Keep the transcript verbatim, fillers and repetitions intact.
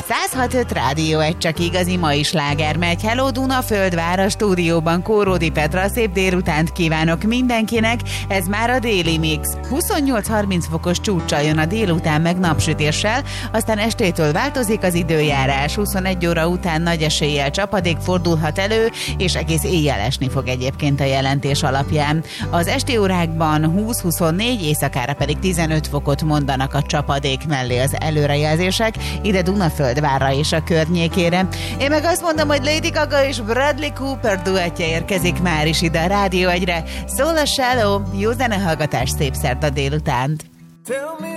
száz hat pont öt Rádió egy, csak igazi mai sláger megy. Hello Dunaföldvár, a stúdióban Kóródi Petra, szép délutánt kívánok mindenkinek. Ez már a déli mix. huszonnyolc-harminc fokos csúccsal jön a délután, meg napsütéssel, aztán estétől változik az időjárás. huszonegy óra után nagy eséllyel csapadék fordulhat elő, és egész éjjel esni fog egyébként a jelentés alapján. Az esti órákban húsz-huszonnégy, éjszakára pedig tizenöt fokot mondanak a csapadék mellé az előrejelzések, ide Dunaföldvárra és a környékére. Én meg azt mondom, hogy Lady Gaga és Bradley Cooper duettje érkezik már is ide a Rádió egyre. Szól a Shallow, jó zenehallgatás, szép szerda délutánt!